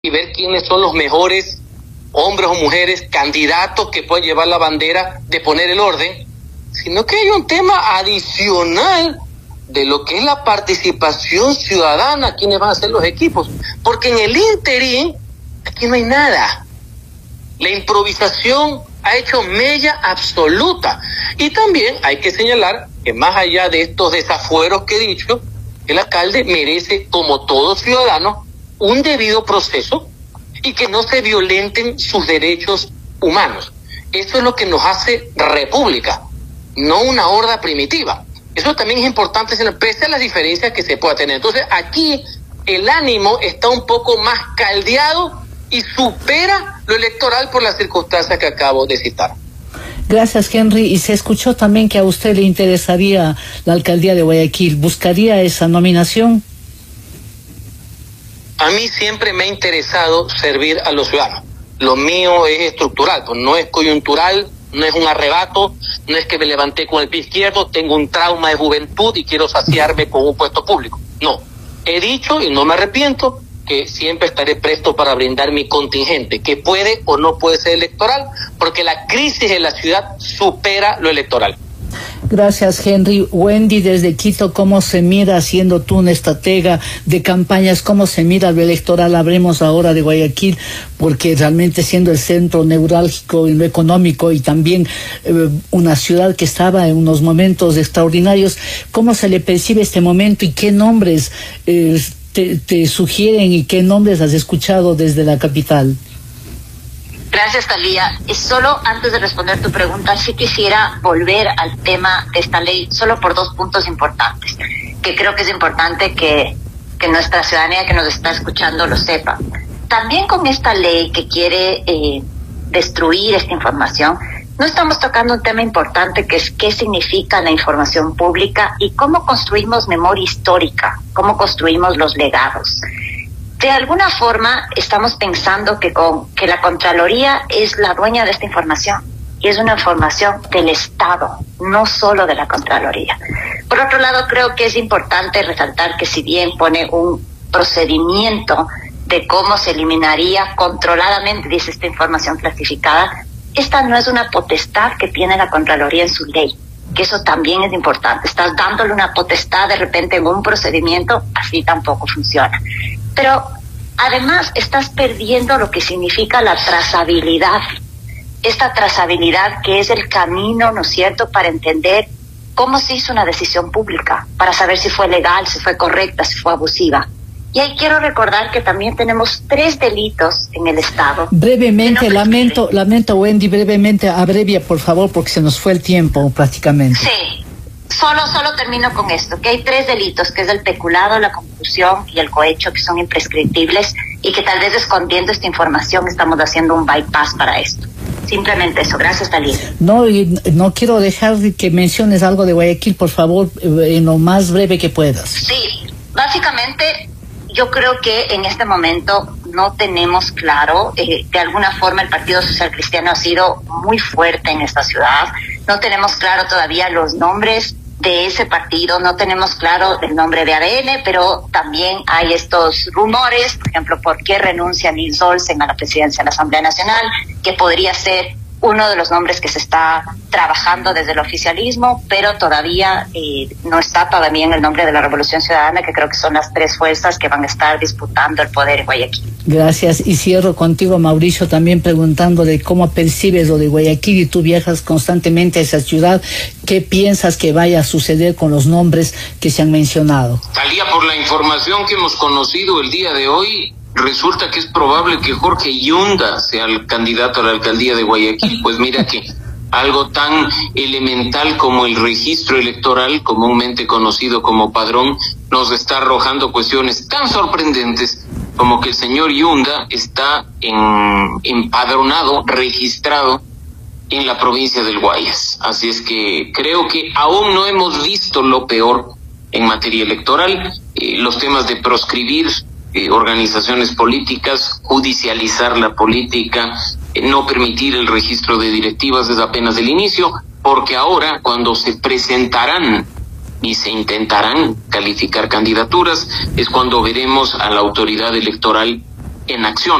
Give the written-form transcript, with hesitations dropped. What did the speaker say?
y ver quiénes son los mejores hombres o mujeres candidatos que pueden llevar la bandera de poner el orden, sino que hay un tema adicional de lo que es la participación ciudadana, quiénes van a ser los equipos, porque en el interín aquí no hay nada. La improvisación ha hecho mella absoluta. Y también hay que señalar que más allá de estos desafueros que he dicho, el alcalde merece, como todo ciudadano, un debido proceso y que no se violenten sus derechos humanos. Eso es lo que nos hace república, no una horda primitiva. Eso también es importante, pese a las diferencias que se pueda tener. Entonces, aquí el ánimo está un poco más caldeado y supera lo electoral por las circunstancias que acabo de citar. Gracias, Henry. Y se escuchó también que a usted le interesaría la alcaldía de Guayaquil. ¿Buscaría esa nominación? A mí siempre me ha interesado servir a los ciudadanos. Lo mío es estructural, pues no es coyuntural, no es un arrebato, no es que me levanté con el pie izquierdo, tengo un trauma de juventud y quiero saciarme con un puesto público. No, he dicho y no me arrepiento que siempre estaré presto para brindar mi contingente, que puede o no puede ser electoral, porque la crisis de la ciudad supera lo electoral. Gracias, Henry. Wendy, desde Quito, ¿cómo se mira, siendo tú una estratega de campañas, cómo se mira lo electoral? Hablemos ahora de Guayaquil, porque realmente siendo el centro neurálgico en lo económico y también una ciudad que estaba en unos momentos extraordinarios, ¿cómo se le percibe este momento y qué nombres te sugieren y qué nombres has escuchado desde la capital? Gracias, Talía. Solo antes de responder tu pregunta, sí quisiera volver al tema de esta ley, solo por dos puntos importantes, que creo que es importante que nuestra ciudadanía que nos está escuchando lo sepa. También con esta ley que quiere destruir esta información, no estamos tocando un tema importante que es qué significa la información pública y cómo construimos memoria histórica, cómo construimos los legados. De alguna forma estamos pensando que la Contraloría es la dueña de esta información y es una información del Estado, no solo de la Contraloría. Por otro lado, creo que es importante resaltar que si bien pone un procedimiento de cómo se eliminaría controladamente, dice, esta información clasificada, esta no es una potestad que tiene la Contraloría en su ley, que eso también es importante. Estás dándole una potestad de repente en un procedimiento, así tampoco funciona. Pero además estás perdiendo lo que significa la trazabilidad. Esta trazabilidad que es el camino, ¿no es cierto?, para entender cómo se hizo una decisión pública, para saber si fue legal, si fue correcta, si fue abusiva. Y ahí quiero recordar que también tenemos 3 delitos en el Estado. Brevemente, lamento, Wendy, brevemente, abrevia, por favor, porque se nos fue el tiempo prácticamente. Sí. Solo termino con esto, que hay 3 delitos, que es el peculado, la concusión y el cohecho, que son imprescriptibles y que tal vez escondiendo esta información estamos haciendo un bypass para esto. Simplemente eso. Gracias, Talía. No, y no quiero dejar que menciones algo de Guayaquil, por favor, en lo más breve que puedas. Sí, básicamente yo creo que en este momento no tenemos claro, de alguna forma el Partido Social Cristiano ha sido muy fuerte en esta ciudad, no tenemos claro todavía los nombres de ese partido, no tenemos claro el nombre de ADN, pero también hay estos rumores, por ejemplo, ¿por qué renuncia Nils Olsen a la presidencia de la Asamblea Nacional? Que podría ser uno de los nombres que se está trabajando desde el oficialismo, pero todavía no está todavía en el nombre de la Revolución Ciudadana, que creo que son las 3 fuerzas que van a estar disputando el poder en Guayaquil. Gracias, y cierro contigo, Mauricio, también preguntándole cómo percibes lo de Guayaquil, y tú viajas constantemente a esa ciudad. ¿Qué piensas que vaya a suceder con los nombres que se han mencionado? Talía, por la información que hemos conocido el día de hoy, resulta que es probable que Jorge Yunda sea el candidato a la alcaldía de Guayaquil. Pues mira que algo tan elemental como el registro electoral, comúnmente conocido como padrón, nos está arrojando cuestiones tan sorprendentes como que el señor Yunda está empadronado, registrado en la provincia del Guayas. Así es que creo que aún no hemos visto lo peor en materia electoral. Los temas de proscribir organizaciones políticas, judicializar la política, no permitir el registro de directivas es apenas el inicio, porque ahora cuando se presentarán y se intentarán calificar candidaturas es cuando veremos a la autoridad electoral en acción.